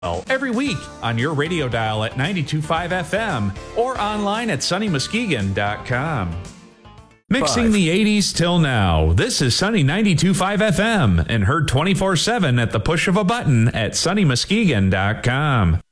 every week on your radio dial at 92.5 FM or online at sunnymuskegon.com. Mixing the 80s till now, this is Sunny 92.5 FM and heard 24/7 at the push of a button at sunnymuskegon.com.